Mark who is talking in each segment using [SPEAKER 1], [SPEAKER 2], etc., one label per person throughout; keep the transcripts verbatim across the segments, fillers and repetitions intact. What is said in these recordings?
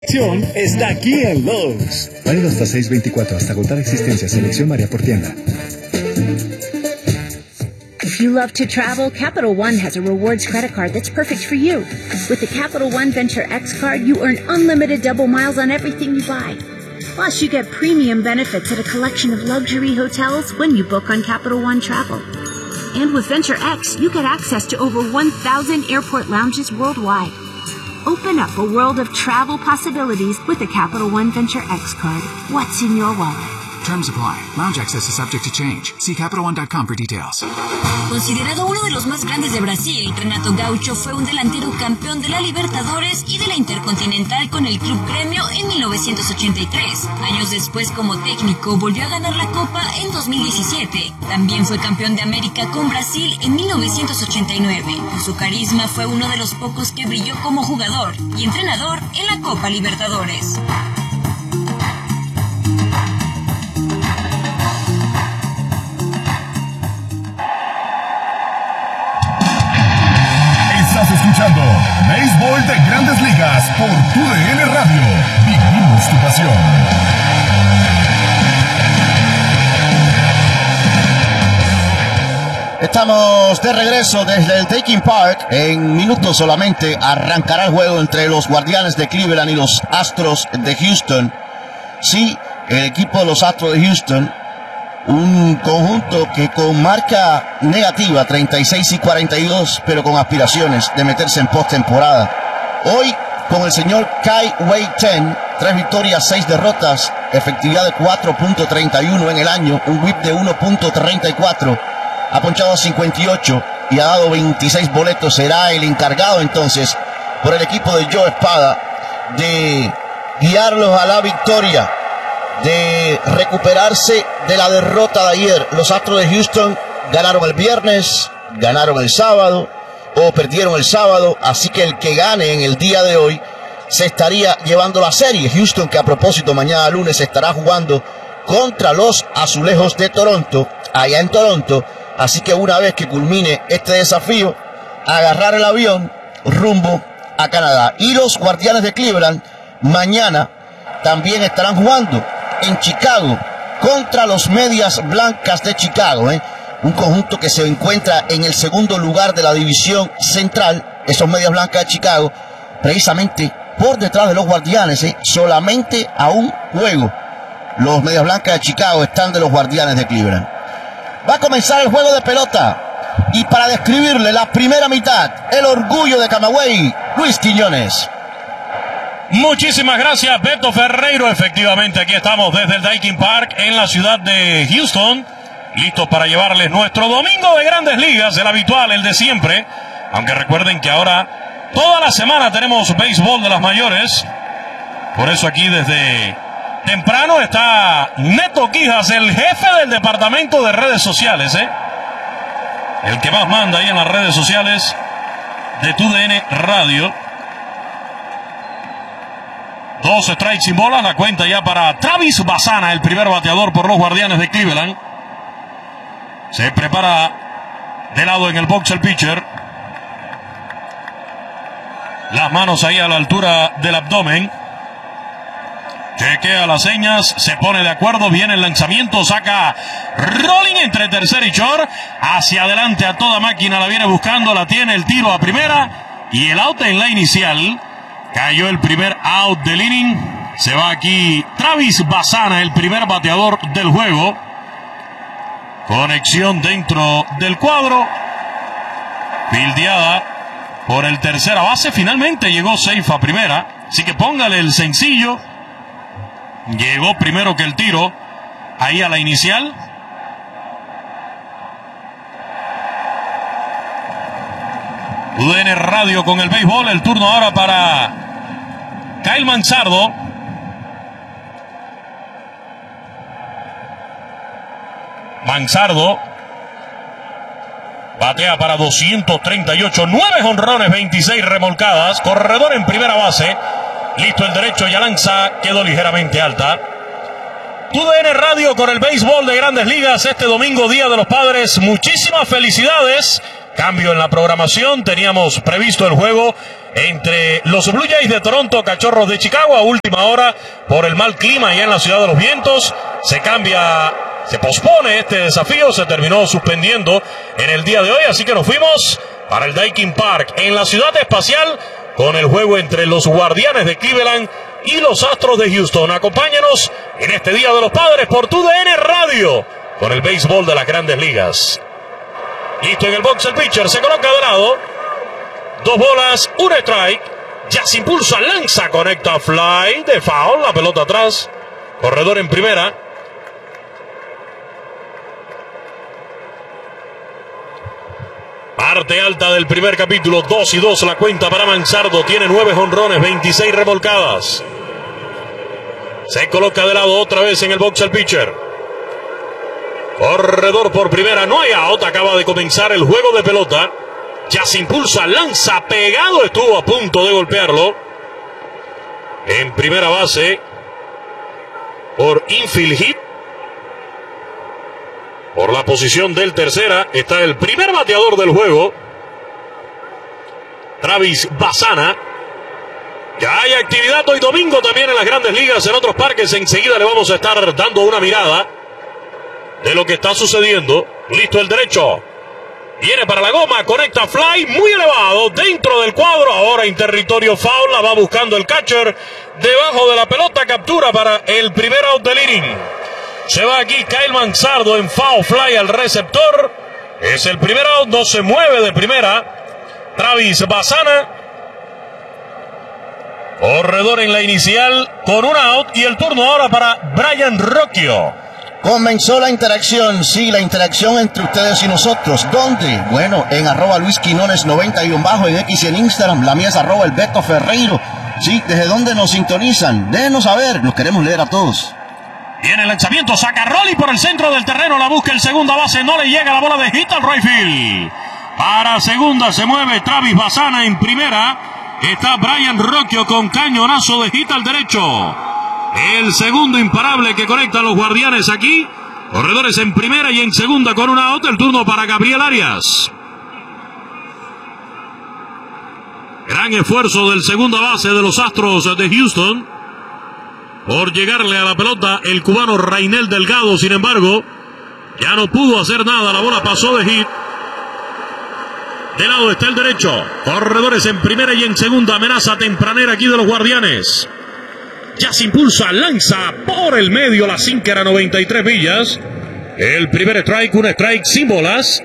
[SPEAKER 1] Está aquí en Lowe's.
[SPEAKER 2] Válido hasta seis veinticuatro, hasta agotar existencia. Selección varía por tienda.
[SPEAKER 3] If you love to travel, Capital One has a rewards credit card that's perfect for you. With the Capital One Venture X card, you earn unlimited double miles on everything you buy. Plus, you get premium benefits at a collection of luxury hotels when you book on Capital One Travel. And with Venture X, you get access to over one thousand airport lounges worldwide. Open up a world of travel possibilities with the Capital One Venture X card. What's in your wallet?
[SPEAKER 4] Terms apply. Lounge access is subject to change. See Capital One dot com for details.
[SPEAKER 5] Considerado uno de los más grandes de Brasil, Renato Gaucho fue un delantero campeón de la Libertadores y de la Intercontinental con el Club Gremio en mil novecientos ochenta y tres. Años después, como técnico, volvió a ganar la Copa en dos mil diecisiete. También fue campeón de América con Brasil en mil novecientos ochenta y nueve. Por su carisma, fue uno de los pocos que brilló como jugador y entrenador en la Copa Libertadores.
[SPEAKER 6] Estás escuchando Béisbol de Grandes Ligas por T U D N Radio. Vivimos tu pasión.
[SPEAKER 7] Estamos de regreso desde el Taking Park. En minutos solamente arrancará el juego entre los Guardianes de Cleveland y los Astros de Houston. Sí, el equipo de los Astros de Houston, un conjunto que con marca negativa, treinta y seis y cuarenta y dos, pero con aspiraciones de meterse en postemporada. Hoy, con el señor Kai Wei Ten, tres victorias, seis derrotas, efectividad de cuatro punto treinta y uno en el año, un whip de uno punto treinta y cuatro, ha ponchado cincuenta y ocho y ha dado veintiséis boletos. Será el encargado entonces por el equipo de Joe Espada de guiarlos a la victoria, de recuperarse de la derrota de ayer. Los Astros de Houston ganaron el viernes, ganaron el sábado o perdieron el sábado, así que el que gane en el día de hoy se estaría llevando la serie. Houston, que a propósito mañana lunes estará jugando contra los Azulejos de Toronto, allá en Toronto, así que una vez que culmine este desafío, agarrar el avión rumbo a Canadá. Y los Guardianes de Cleveland mañana también estarán jugando en Chicago contra los Medias Blancas de Chicago, ¿eh? Un conjunto que se encuentra en el segundo lugar de la división central. Esos Medias Blancas de Chicago, precisamente por detrás de los Guardianes, ¿eh? Solamente a un juego. Los Medias Blancas de Chicago están de los Guardianes de Cleveland. Va a comenzar el juego de pelota, y para describirle la primera mitad, el orgullo de Camagüey, Luis Quiñones.
[SPEAKER 8] Muchísimas gracias, Beto Ferreiro. Efectivamente, aquí estamos desde el Daikin Park en la ciudad de Houston, listos para llevarles nuestro domingo de Grandes Ligas, el habitual, el de siempre. Aunque recuerden que ahora, toda la semana tenemos béisbol de las mayores. Por eso aquí desde temprano está Neto Quijas, el jefe del departamento de redes sociales, ¿eh? El que más manda ahí en las redes sociales de T U D N Radio. Dos strikes sin bolas, la cuenta ya para Travis Bassana, el primer bateador por los Guardianes de Cleveland. Se prepara de lado en el box el pitcher. Las manos ahí a la altura del abdomen. Chequea las señas, se pone de acuerdo, viene el lanzamiento, saca rolling entre tercer y short. Hacia adelante a toda máquina, la viene buscando, la tiene, el tiro a primera. Y el out en la inicial. Cayó el primer out del inning. Se va aquí Travis Bassana, el primer bateador del juego. Conexión dentro del cuadro. Fildeada por el tercera base. Finalmente llegó safe a primera. Así que póngale el sencillo. Llegó primero que el tiro ahí a la inicial. U D N Radio con el béisbol. El turno ahora para Kyle Manzardo. Manzardo batea para doscientos treinta y ocho, nueve jonrones, veintiséis remolcadas, corredor en primera base. Listo el derecho, ya lanza, quedó ligeramente alta. T U D N Radio con el béisbol de Grandes Ligas este domingo, Día de los Padres. Muchísimas felicidades. Cambio en la programación, teníamos previsto el juego entre los Blue Jays de Toronto, Cachorros de Chicago. A última hora, por el mal clima allá en la Ciudad de los Vientos, se cambia, se pospone este desafío, se terminó suspendiendo en el día de hoy, así que nos fuimos para el Daikin Park en la Ciudad Espacial con el juego entre los Guardianes de Cleveland y los Astros de Houston. Acompáñanos en este Día de los Padres por tu D N Radio con el béisbol de las Grandes Ligas. Listo en el box el pitcher, se coloca de lado. Dos bolas, un strike. Ya se impulsa, lanza, conecta fly de foul, la pelota atrás. Corredor en primera. Parte alta del primer capítulo, dos y dos la cuenta para Manzardo. Tiene nueve jonrones, veintiséis remolcadas. Se coloca de lado otra vez en el box el pitcher. Corredor por primera, no hay out. Acaba de comenzar el juego de pelota. Ya se impulsa, lanza, pegado, estuvo a punto de golpearlo. En primera base, por infield hit. Por la posición del tercera está el primer bateador del juego, Travis Bassana. Ya hay actividad hoy domingo también en las Grandes Ligas, en otros parques. Enseguida le vamos a estar dando una mirada de lo que está sucediendo. Listo el derecho. Viene para la goma, conecta fly, muy elevado, dentro del cuadro, ahora en territorio foul, la va buscando el catcher, debajo de la pelota, captura para el primer out del inning. Se va aquí Kyle Manzardo en foul fly al receptor, es el primer out, no se mueve de primera, Travis Bassana, corredor en la inicial, con un out, y el turno ahora para Brian Rocchio.
[SPEAKER 7] Comenzó la interacción, sí, la interacción entre ustedes y nosotros. ¿Dónde? Bueno, en arroba Luis Quinones noventa y un bajo, en X y en Instagram. La mía es arroba el Beto Ferreiro. Sí, ¿desde dónde nos sintonizan? Déjenos saber, los queremos leer a todos.
[SPEAKER 8] Viene el lanzamiento, saca Rolly por el centro del terreno, la busca el segunda base, no le llega la bola de hit al right field. Para segunda se mueve Travis Bassana, en primera está Brian Rocchio con cañonazo de hit al derecho. El segundo imparable que conectan los Guardianes aquí. Corredores en primera y en segunda con una out. El turno para Gabriel Arias. Gran esfuerzo del segunda base de los Astros de Houston por llegarle a la pelota el cubano Rainel Delgado. Sin embargo, ya no pudo hacer nada. La bola pasó de hit. De lado está el derecho. Corredores en primera y en segunda. Amenaza tempranera aquí de los Guardianes. Ya se impulsa, lanza por el medio la sinker a noventa y tres millas. El primer strike, un strike sin bolas.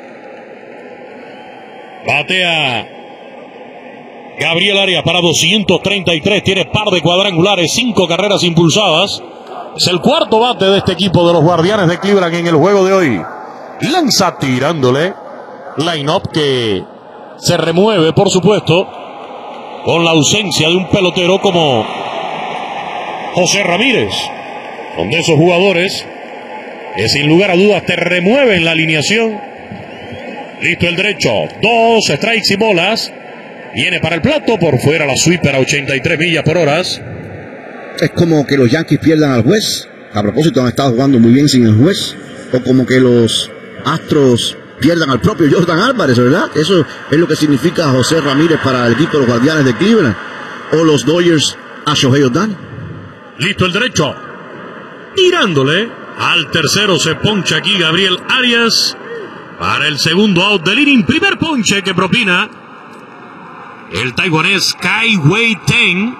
[SPEAKER 8] Batea Gabriel Arias para doscientos treinta y tres. Tiene par de cuadrangulares, cinco carreras impulsadas. Es el cuarto bate de este equipo de los Guardianes de Cleveland en el juego de hoy. Lanza tirándole. Line-up que se remueve, por supuesto, con la ausencia de un pelotero como José Ramírez, son de esos jugadores que sin lugar a dudas te remueven la alineación. Listo el derecho, dos strikes y bolas. Viene para el plato, por fuera la sweeper a ochenta y tres millas por hora.
[SPEAKER 7] Es como que los Yankees pierdan al juez. A propósito, han estado jugando muy bien sin el juez. O como que los Astros pierdan al propio Jordan Álvarez, ¿verdad? Eso es lo que significa José Ramírez para el equipo de los Guardianes de Cleveland. O los Dodgers a Shohei Ohtani.
[SPEAKER 8] Listo el derecho. Tirándole. Al tercero se poncha aquí Gabriel Arias. Para el segundo out del inning. Primer ponche que propina el taiwanés Kai Wei Teng.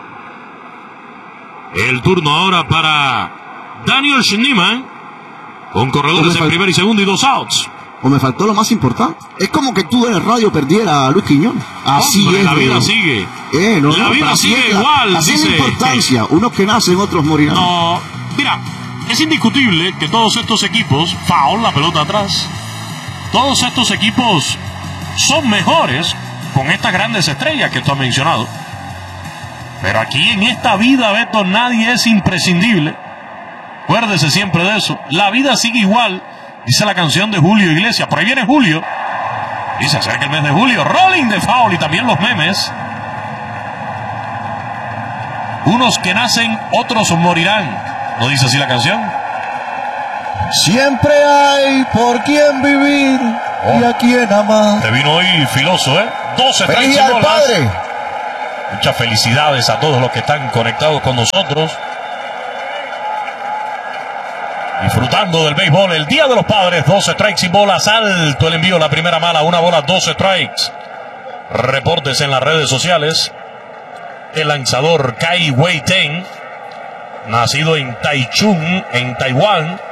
[SPEAKER 8] El turno ahora para Daniel Schneemann. Con corredores en primer y segundo y dos outs.
[SPEAKER 7] O me faltó lo más importante. Es como que tú en el radio perdiera a Luis Quiñón. Así
[SPEAKER 8] Hombre,
[SPEAKER 7] es.
[SPEAKER 8] La vida
[SPEAKER 7] pero...
[SPEAKER 8] sigue.
[SPEAKER 7] Eh, no,
[SPEAKER 8] la
[SPEAKER 7] no,
[SPEAKER 8] vida sigue
[SPEAKER 7] así
[SPEAKER 8] igual.
[SPEAKER 7] La, así
[SPEAKER 8] dice...
[SPEAKER 7] es la importancia. Unos que nacen, otros morirán.
[SPEAKER 8] No, mira, es indiscutible que todos estos equipos, foul, la pelota atrás, todos estos equipos son mejores con estas grandes estrellas que tú has mencionado. Pero aquí en esta vida, Beto, nadie es imprescindible. Acuérdese siempre de eso. La vida sigue igual. Dice la canción de Julio Iglesias. Por ahí viene Julio. Y se acerca el mes de julio. Rolling de foul y también los memes. Unos que nacen, otros morirán. ¿No dice así la canción?
[SPEAKER 7] Siempre hay por quién vivir oh. y a quién amar.
[SPEAKER 8] Te vino hoy filoso, ¿eh? doce
[SPEAKER 7] ¡Feliz al Padre!
[SPEAKER 8] Muchas felicidades a todos los que están conectados con nosotros, disfrutando del béisbol. El Día de los Padres, doce strikes y bolas, alto el envío, la primera mala, una bola, doce strikes. Reportes en las redes sociales. El lanzador Kai Wei-Ten, nacido en Taichung, en Taiwán.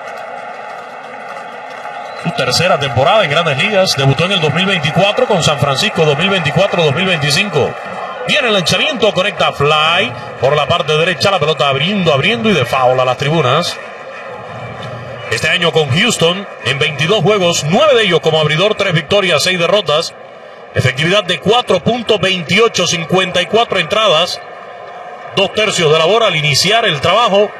[SPEAKER 8] Su tercera temporada en Grandes Ligas. Debutó en el dos mil veinticuatro con San Francisco, dos mil veinticuatro dos mil veinticinco. Viene el lanzamiento, conecta fly por la parte derecha. La pelota abriendo, abriendo y de foul a las tribunas. Este año con Houston, en veintidós juegos, nueve de ellos como abridor, tres victorias, seis derrotas. Efectividad de cuatro punto veintiocho, cincuenta y cuatro entradas. Dos tercios de labor al iniciar el trabajo.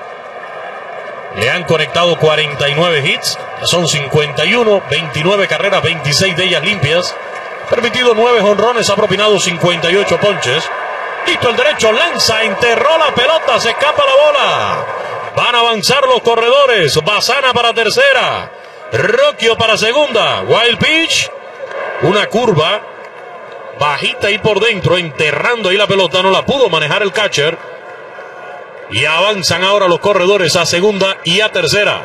[SPEAKER 8] Le han conectado cuarenta y nueve hits. Son cincuenta y uno, veintinueve carreras, veintiséis de ellas limpias. Permitido nueve jonrones, ha propinado cincuenta y ocho ponches. Listo el derecho, lanza, enterró la pelota, se escapa la bola. Van a avanzar los corredores. Bazana para tercera. Rocchio para segunda. Wild pitch. Una curva bajita ahí por dentro, enterrando ahí la pelota, no la pudo manejar el catcher. Y avanzan ahora los corredores a segunda y a tercera.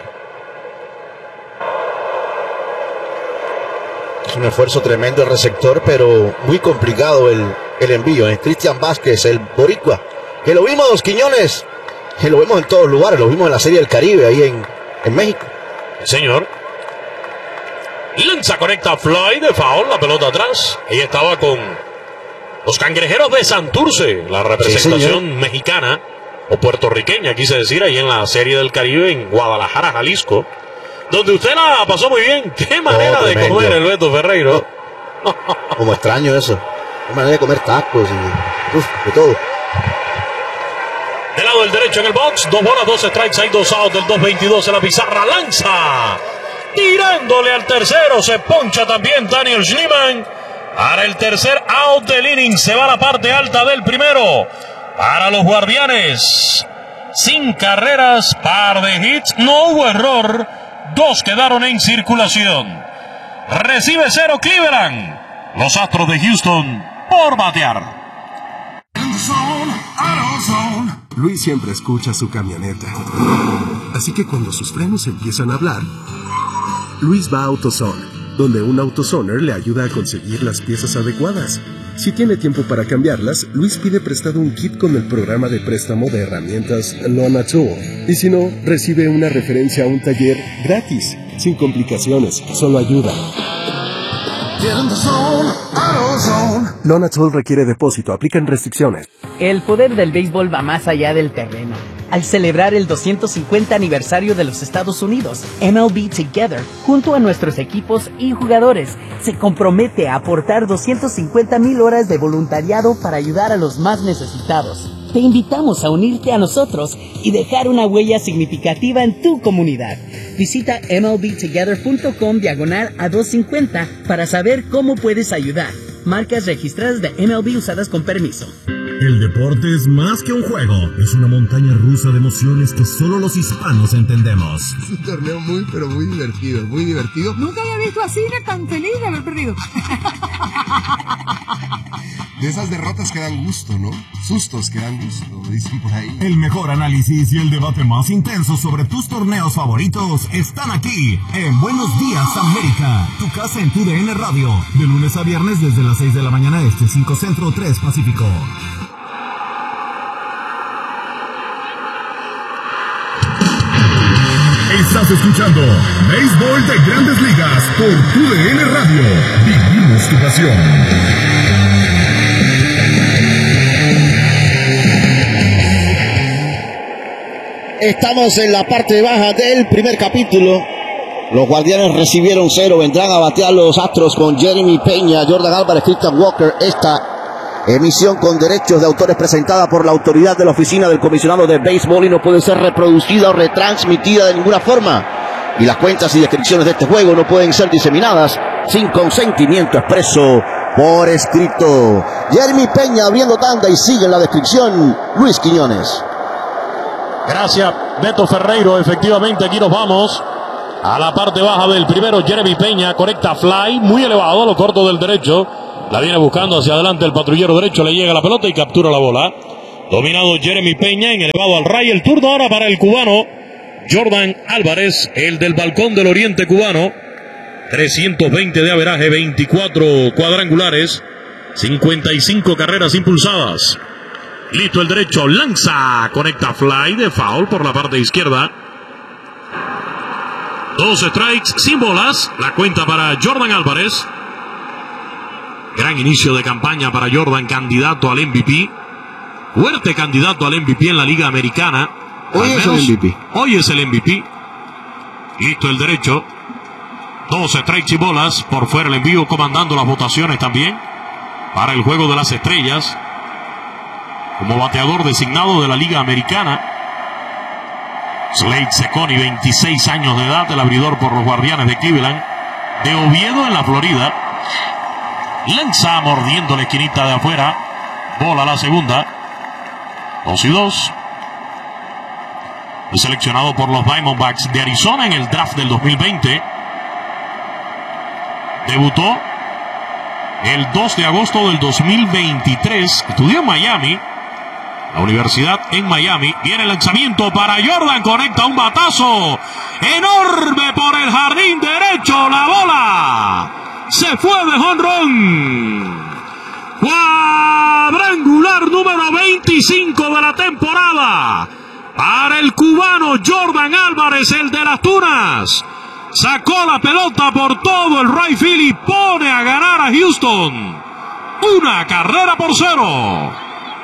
[SPEAKER 9] Es un esfuerzo tremendo el receptor, pero muy complicado el, el envío. Es Cristian Vázquez, el boricua, que lo vimos en Los Quiñones, que lo vemos en todos lugares, lo vimos en la Serie del Caribe, ahí en, en México.
[SPEAKER 8] Señor. Lanza, conecta fly de foul, la pelota atrás. Ahí estaba con los Cangrejeros de Santurce, la representación sí, mexicana o puertorriqueña, quise decir, ahí en la Serie del Caribe en Guadalajara, Jalisco, donde usted la pasó muy bien. Qué manera oh, de comer el Beto Ferreiro.
[SPEAKER 9] Oh, como extraño eso. Qué manera de comer tacos y uf, de todo.
[SPEAKER 8] Del lado del derecho en el box, dos bolas, dos strikes, hay dos outs del dos veintidós en la pizarra. Lanza, tirándole al tercero, se poncha también Daniel Schliemann. Para el tercer out del inning, se va a la parte alta del primero. Para los Guardianes, sin carreras, par de hits, no hubo error, dos quedaron en circulación. Recibe cero Cleveland, los Astros de Houston por batear.
[SPEAKER 10] Luis siempre escucha su camioneta, así que cuando sus frenos empiezan a hablar, Luis va a AutoZone, donde un AutoZoner le ayuda a conseguir las piezas adecuadas. Si tiene tiempo para cambiarlas, Luis pide prestado un kit con el programa de préstamo de herramientas Lona Tool. Y si no, recibe una referencia a un taller gratis, sin complicaciones, solo ayuda. Lona Tool requiere depósito, aplican restricciones.
[SPEAKER 11] El poder del béisbol va más allá del terreno. Al celebrar el doscientos cincuenta aniversario de los Estados Unidos, M L B Together, junto a nuestros equipos y jugadores, se compromete a aportar doscientas cincuenta mil horas de voluntariado para ayudar a los más necesitados. Te invitamos a unirte a nosotros y dejar una huella significativa en tu comunidad. Visita mlbtogether.com diagonal a doscientos cincuenta para saber cómo puedes ayudar. Marcas registradas de M L B usadas con permiso.
[SPEAKER 6] El deporte es más que un juego, es una montaña rusa de emociones que solo los hispanos entendemos.
[SPEAKER 12] Es un torneo muy, pero muy divertido, muy divertido.
[SPEAKER 13] Nunca había visto a Cine tan feliz de haber perdido.
[SPEAKER 12] De esas derrotas que dan gusto, ¿no? Sustos que dan gusto, dicen por ahí.
[SPEAKER 6] El mejor análisis y el debate más intenso sobre tus torneos favoritos están aquí en Buenos Días América, tu casa en tu D N Radio, de lunes a viernes desde las seis de la mañana este, cinco Centro, tres Pacífico. Estás escuchando Béisbol de Grandes Ligas por tu D N Radio. Vivimos tu pasión.
[SPEAKER 7] Estamos en la parte baja del primer capítulo. Los Guardianes recibieron cero. Vendrán a batear los Astros con Jeremy Peña, Jordan Álvarez, Christian Walker. Esta emisión con derechos de autores presentada por la autoridad de la Oficina del Comisionado de Béisbol y no puede ser reproducida o retransmitida de ninguna forma. Y las cuentas y descripciones de este juego no pueden ser diseminadas sin consentimiento expreso por escrito. Jeremy Peña abriendo tanda y sigue en la descripción Luis Quiñones.
[SPEAKER 8] Gracias, Beto Ferreiro. Efectivamente, aquí nos vamos a la parte baja del primero. Jeremy Peña conecta fly, muy elevado, a lo corto del derecho. La viene buscando hacia adelante el patrullero derecho, le llega la pelota y captura la bola. Dominado Jeremy Peña, en elevado al ray. El turno ahora para el cubano Jordan Álvarez, el del Balcón del Oriente cubano. trescientos veinte de averaje, veinticuatro cuadrangulares, cincuenta y cinco carreras impulsadas. Listo el derecho, lanza, conecta fly de foul por la parte izquierda. Dos strikes sin bolas, la cuenta para Jordan Álvarez. Gran inicio de campaña para Jordan, candidato al M V P. Fuerte candidato al M V P en la Liga Americana.
[SPEAKER 9] Hoy es el M V P.
[SPEAKER 8] Hoy es el M V P. Listo el derecho. Dos strikes y bolas. Por fuera el envío, comandando las votaciones también para el juego de las estrellas. Como bateador designado de la Liga Americana. Slade Cecconi, veintiséis años de edad, el abridor por los Guardianes de Cleveland, de Oviedo en la Florida. Lanza mordiendo la esquinita de afuera. Bola a la segunda. Dos y dos. Fue seleccionado por los Diamondbacks de Arizona en el draft del dos mil veinte. Debutó el dos de agosto del dos mil veintitrés. Estudió en Miami, la universidad en Miami. Viene el lanzamiento para Jordan. Conecta un batazo enorme por el jardín derecho. La bola se fue de jonrón. Cuadrangular número veinticinco de la temporada para el cubano Jordan Álvarez, el de las Tunas. Sacó la pelota por todo el right field y pone a ganar a Houston. Una carrera por cero.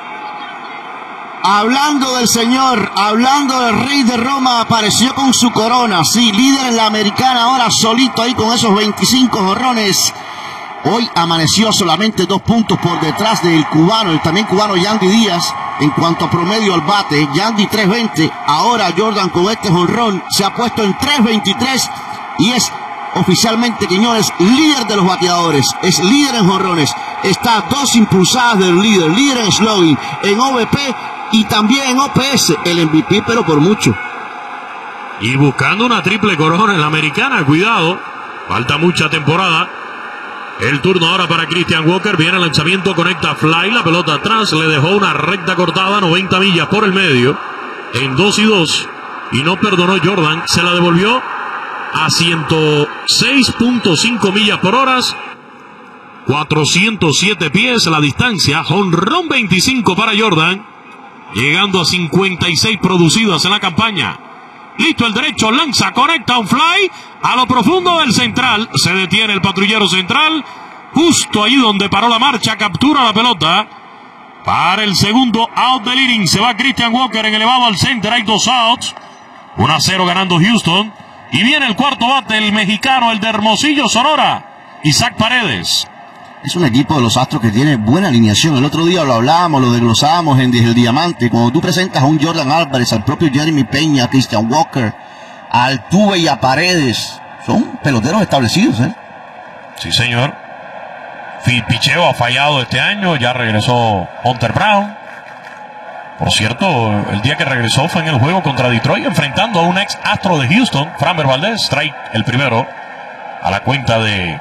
[SPEAKER 9] Hablando del señor, hablando del rey de Roma, apareció con su corona. Sí, líder en la americana, ahora solito ahí con esos veinticinco jonrones. Hoy amaneció solamente dos puntos por detrás del cubano, el también cubano Yandy Díaz. En cuanto a promedio al bate, Yandy tres veinte. Ahora Jordan con este jonrón se ha puesto en tres veintitrés. Y es oficialmente, Quiñones, líder de los bateadores. Es líder en jonrones. Está a dos impulsadas del líder. Líder en slugging, en O V P y también en O P S. El M V P, pero por mucho.
[SPEAKER 8] Y buscando una triple corona en la americana. Cuidado. Falta mucha temporada. El turno ahora para Christian Walker. Viene el lanzamiento, conecta fly. La pelota atrás. Le dejó una recta cortada. noventa millas por el medio. En dos y dos. Y no perdonó Jordan. Se la devolvió a ciento seis punto cinco millas por hora, cuatrocientos siete pies la distancia. Jonrón veinticinco para Jordan, llegando a cincuenta y seis producidas en la campaña. Listo el derecho, lanza, conecta un fly a lo profundo del central. Se detiene el patrullero central, justo ahí donde paró la marcha. Captura la pelota para el segundo out del inning. Se va Christian Walker en elevado al center. Hay dos outs, uno a cero ganando Houston. Y viene el cuarto bate, el mexicano, el de Hermosillo, Sonora, Isaac Paredes.
[SPEAKER 9] Es un equipo de los Astros que tiene buena alineación. El otro día lo hablábamos, lo desglosábamos en el Diamante. Cuando tú presentas a un Jordan Álvarez, al propio Jeremy Peña, a Christian Walker, a Altuve y a Paredes, son peloteros establecidos, ¿eh?
[SPEAKER 8] Sí, señor. Picheo ha fallado este año, ya regresó Hunter Brown. Por cierto, el día que regresó fue en el juego contra Detroit, enfrentando a un ex astro de Houston, Framber Valdez. Strike el primero a la cuenta de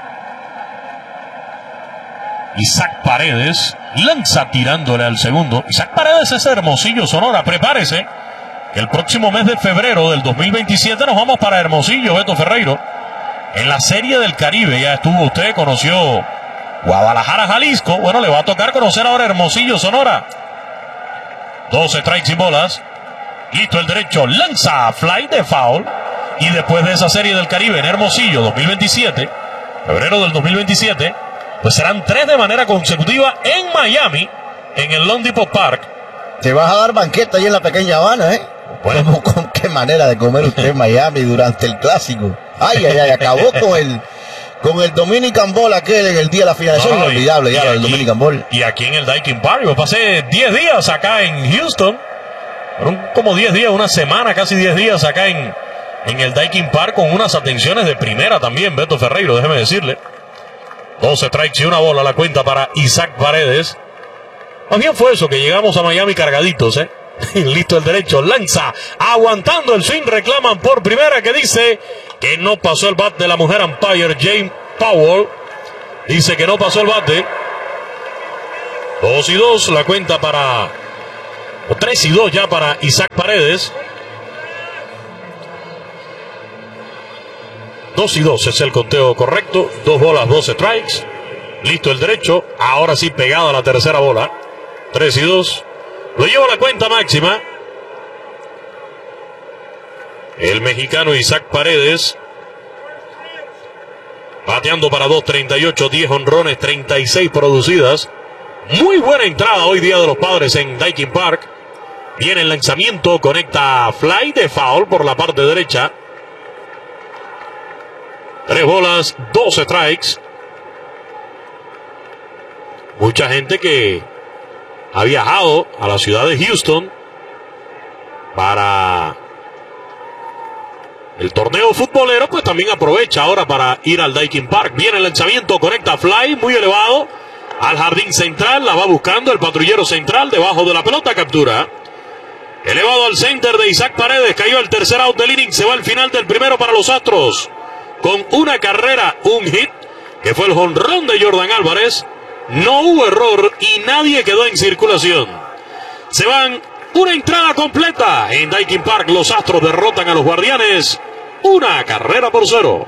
[SPEAKER 8] Isaac Paredes. Lanza tirándole al segundo. Isaac Paredes es Hermosillo, Sonora. Prepárese que el próximo mes de febrero del dos mil veintisiete nos vamos para Hermosillo, Beto Ferreiro. En la Serie del Caribe ya estuvo usted, conoció Guadalajara, Jalisco. Bueno, le va a tocar conocer ahora Hermosillo, Sonora. Dos strikes y bolas. Listo el derecho, lanza fly de foul. Y después de esa Serie del Caribe en Hermosillo dos mil veintisiete, febrero del dos mil veintisiete, pues serán tres de manera consecutiva en Miami, en el Lone Depot Park.
[SPEAKER 9] Te vas a dar banqueta ahí en la pequeña Habana, ¿eh? Bueno, ¿con qué manera de comer usted en Miami durante el clásico? Ay, ay, ay, acabó con el con el Dominican Ball aquel en el día de la finalización. No, inolvidable ya el Dominican Ball.
[SPEAKER 8] Y aquí en el Daikin Park, yo pasé diez días acá en Houston. Fueron como diez días, una semana, casi diez días acá en, en el Daikin Park, con unas atenciones de primera también, Beto Ferreiro, déjeme decirle. Dos strikes y una bola a la cuenta para Isaac Paredes. Más bien fue eso, que llegamos a Miami cargaditos, ¿eh? Listo el derecho, lanza, aguantando el swing, reclaman por primera, que dice que no pasó el bat de la mujer umpire Jane Powell. Dice que no pasó el bate. Dos y dos, la cuenta para... O tres y dos ya para Isaac Paredes. Dos y dos es el conteo correcto. Dos bolas, dos strikes. Listo el derecho. Ahora sí pegado a la tercera bola. Tres y dos. Lo lleva a la cuenta máxima. El mexicano Isaac Paredes. Bateando para dos treinta y ocho, diez honrones, treinta y seis producidas. Muy buena entrada hoy día de los Padres en Daikin Park. Viene el lanzamiento, conecta fly de foul por la parte derecha. Tres bolas, dos strikes. Mucha gente que ha viajado a la ciudad de Houston para el torneo futbolero, pues también aprovecha ahora para ir al Daikin Park. Viene el lanzamiento, conecta fly, muy elevado, al jardín central, la va buscando el patrullero central, debajo de la pelota, captura. Elevado al center de Isaac Paredes, cayó el tercer out del inning, se va al final del primero para los Astros. Con una carrera, un hit, que fue el jonrón de Jordan Álvarez. No hubo error y nadie quedó en circulación. Se van una entrada completa. En Daikin Park los Astros derrotan a los Guardianes. Una carrera por cero.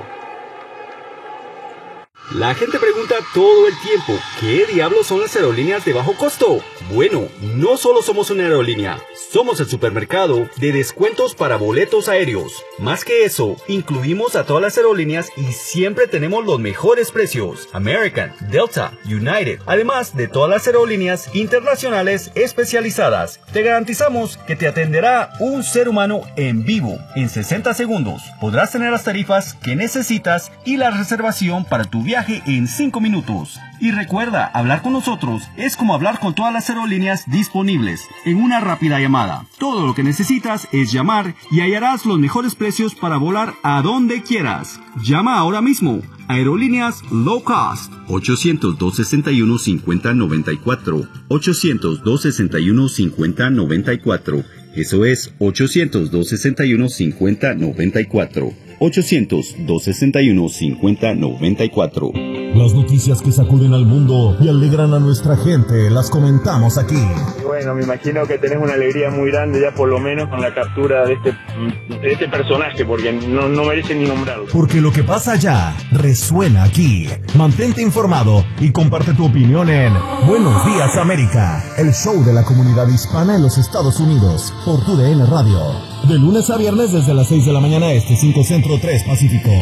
[SPEAKER 14] La gente pregunta todo el tiempo, ¿qué diablos son las aerolíneas de bajo costo? Bueno, no solo somos una aerolínea, somos el supermercado de descuentos para boletos aéreos. Más que eso, incluimos a todas las aerolíneas y siempre tenemos los mejores precios. American, Delta, United, además de todas las aerolíneas internacionales especializadas. Te garantizamos que te atenderá un ser humano en vivo. En sesenta segundos podrás tener las tarifas que necesitas y la reservación para tu viaje en cinco minutos. Y recuerda, hablar con nosotros es como hablar con todas las aerolíneas disponibles en una rápida llamada. Todo lo que necesitas es llamar y hallarás los mejores precios para volar a donde quieras. Llama ahora mismo. Aerolíneas Low Cost. ochocientos, dos sesenta y uno, cincuenta noventa y cuatro. ochocientos, dos sesenta y uno, cincuenta noventa y cuatro. Eso es ochocientos, dos sesenta y uno, cincuenta noventa y cuatro. ochocientos, dos sesenta y uno, cincuenta noventa y cuatro.
[SPEAKER 6] Las noticias que sacuden al mundo y alegran a nuestra gente, las comentamos aquí.
[SPEAKER 15] Y bueno, me imagino que tenés una alegría muy grande ya por lo menos con la captura de este, de este personaje, porque no, no merece ni nombrarlo.
[SPEAKER 6] Porque lo que pasa allá resuena aquí. Mantente informado y comparte tu opinión en Buenos Días América, el show de la comunidad hispana en los Estados Unidos, por tu D N Radio. De lunes a viernes desde las seis de la mañana este, cinco Centro, tres Pacífico.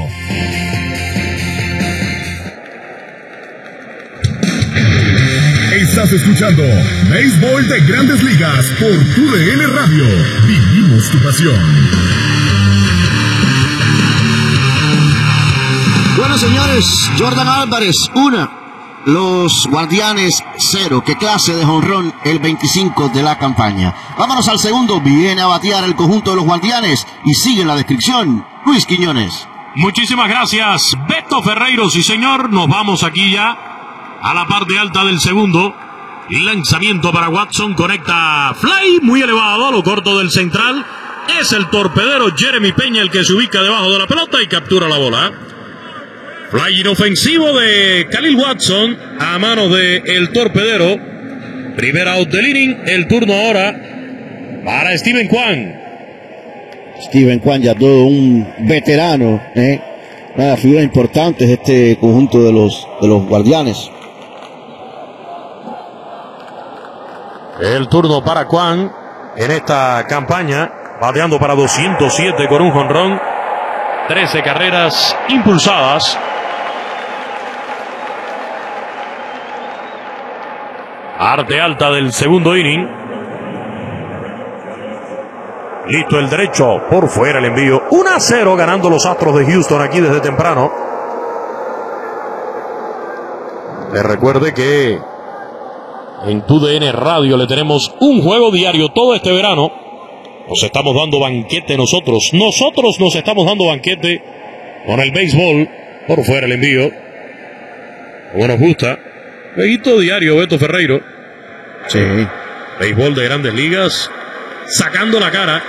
[SPEAKER 6] Estás escuchando Béisbol de Grandes Ligas por tu D N Radio. Vivimos tu pasión.
[SPEAKER 7] Bueno, señores, Jordan Álvarez, una. Los Guardianes, cero. Qué clase de jonrón, el veinticinco de la campaña. Vámonos al segundo. Viene a batear el conjunto de los Guardianes y sigue la descripción Luis Quiñones.
[SPEAKER 8] Muchísimas gracias, Beto Ferreiro. Sí, señor, nos vamos aquí ya a la parte alta del segundo. Lanzamiento para Watson, conecta fly, muy elevado, a lo corto del central. Es el torpedero Jeremy Peña el que se ubica debajo de la pelota y captura la bola. Fly inofensivo de Khalil Watson a manos de el torpedero. Primer out del inning, el turno ahora para Steven Kwan.
[SPEAKER 9] Steven Kwan, ya todo un veterano, ¿eh? Una figura importante de este conjunto de los, de los Guardianes.
[SPEAKER 8] El turno para Kwan en esta campaña, bateando para doscientos siete con un jonrón, trece carreras impulsadas. Arte alta del segundo inning. Listo el derecho, por fuera el envío. uno a cero ganando los Astros de Houston aquí desde temprano. Les recuerde que en tu D N Radio le tenemos un juego diario todo este verano. Nos estamos dando banquete nosotros. Nosotros nos estamos dando banquete con el béisbol. Por fuera el envío. Como nos gusta. Jueguito diario, Beto Ferreiro.
[SPEAKER 9] Sí.
[SPEAKER 8] Béisbol de Grandes Ligas. Sacando la cara.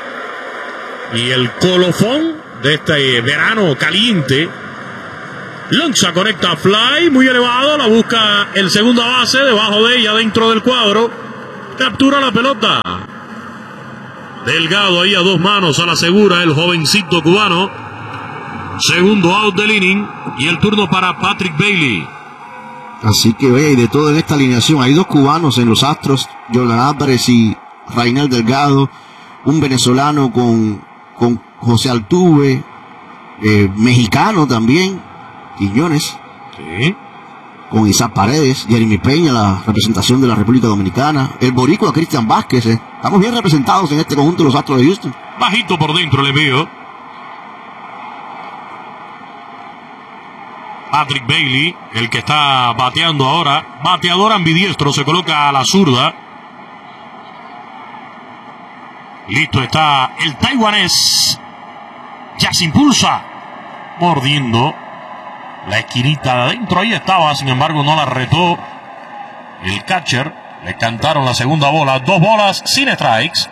[SPEAKER 8] Y el colofón de este verano caliente Lanza, conecta fly, muy elevado, la busca el segunda base, debajo de ella, dentro del cuadro. Captura la pelota. Delgado ahí a dos manos a la segura, el jovencito cubano. Segundo out del inning y el turno para Patrick Bailey.
[SPEAKER 9] Así que, oye, y de todo en esta alineación, hay dos cubanos en los Astros, Jordan Álvarez y Rainel Delgado, un venezolano con, con José Altuve, eh, mexicano también, Quiñones,
[SPEAKER 8] sí,
[SPEAKER 9] con Isaac Paredes, Jeremy Peña, la representación de la República Dominicana, el boricua Cristian Vázquez. Eh. Estamos bien representados en este conjunto de los Astros de Houston.
[SPEAKER 8] Bajito por dentro el envío. Patrick Bailey, el que está bateando ahora, bateador ambidiestro, se coloca a la zurda. Listo está el taiwanés. Ya se impulsa, mordiendo la esquinita de adentro. Ahí estaba, sin embargo no la retó el catcher. Le cantaron la segunda bola. Dos bolas sin strikes.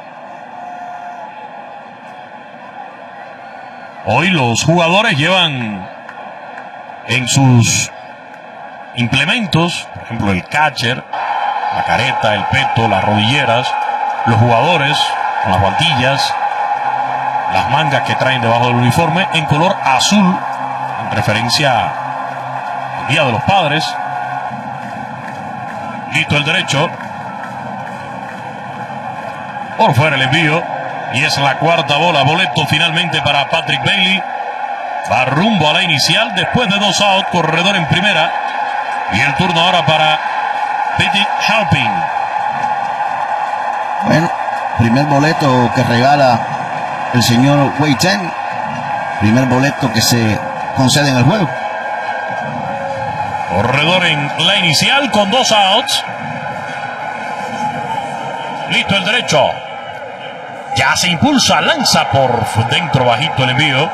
[SPEAKER 8] Hoy los jugadores llevan en sus implementos, por ejemplo el catcher, la careta, el peto, las rodilleras, los jugadores con las guantillas, las mangas que traen debajo del uniforme en color azul, en referencia al Día de los Padres. Listo el derecho, por fuera el envío, y es la cuarta bola. Boleto finalmente para Patrick Bailey. Va rumbo a la inicial después de dos outs, corredor en primera. Y el turno ahora para Petty Halpin.
[SPEAKER 7] Bueno, primer boleto que regala el señor Wei Chen. Primer boleto que se concede en el juego.
[SPEAKER 8] Corredor en la inicial con dos outs. Listo el derecho. Ya se impulsa, lanza por dentro, bajito el envío.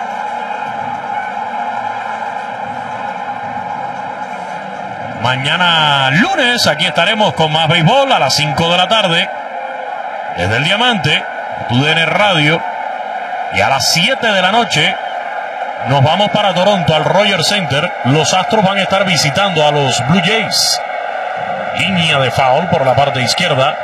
[SPEAKER 8] Mañana lunes aquí estaremos con más béisbol a las cinco de la tarde. Desde el Diamante, tu D N Radio. Y a las siete de la noche nos vamos para Toronto al Rogers Center. Los Astros van a estar visitando a los Blue Jays. Línea de foul por la parte izquierda.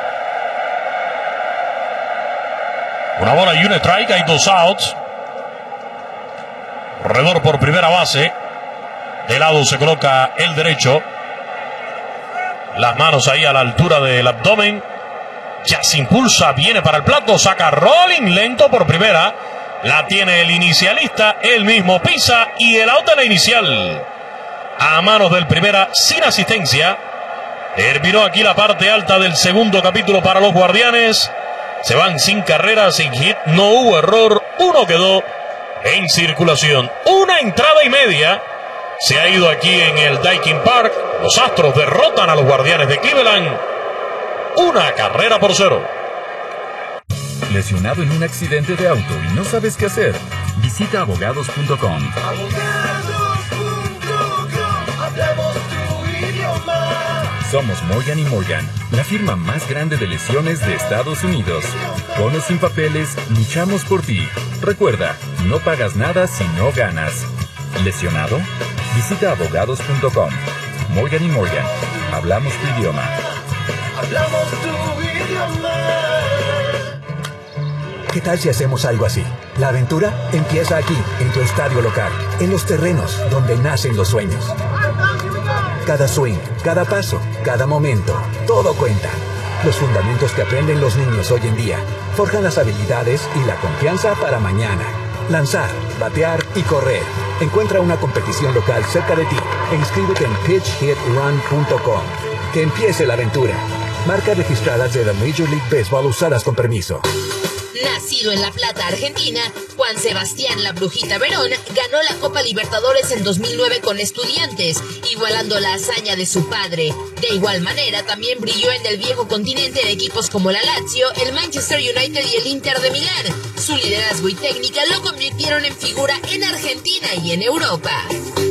[SPEAKER 8] Una bola y un strike, hay dos outs. Corredor por primera base. De lado se coloca el derecho. Las manos ahí a la altura del abdomen. Ya se impulsa, viene para el plato, saca rolling lento por primera. La tiene el inicialista, él mismo pisa y el out de la inicial. A manos del primera, sin asistencia. Terminó aquí la parte alta del segundo capítulo para los Guardianes. Se van sin carreras, sin hit, no hubo error. Uno quedó en circulación. Una entrada y media se ha ido aquí en el Daikin Park. Los Astros derrotan a los Guardianes de Cleveland. Una carrera por cero.
[SPEAKER 16] ¿Lesionado en un accidente de auto y no sabes qué hacer? Visita abogados punto com. Somos Morgan y Morgan, la firma más grande de lesiones de Estados Unidos. Con o sin papeles, luchamos por ti. Recuerda, no pagas nada si no ganas. ¿Lesionado? Visita abogados punto com. Morgan y Morgan, hablamos tu idioma.
[SPEAKER 17] Hablamos tu idioma. ¿Qué tal si hacemos algo así? La aventura empieza aquí, en tu estadio local, en los terrenos donde nacen los sueños. Cada swing, cada paso, cada momento, todo cuenta. Los fundamentos que aprenden los niños hoy en día forjan las habilidades y la confianza para mañana. Lanzar, batear y correr. Encuentra una competición local cerca de ti e inscríbete en pitch hit run punto com. Que empiece la aventura. Marcas registradas de la Major League Baseball usadas con permiso.
[SPEAKER 18] Nacido en La Plata, Argentina, Juan Sebastián La Brujita Verón ganó la Copa Libertadores en dos mil nueve con Estudiantes, igualando la hazaña de su padre. De igual manera, también brilló en el viejo continente de equipos como la Lazio, el Manchester United y el Inter de Milán. Su liderazgo y técnica lo convirtieron en figura en Argentina y en Europa.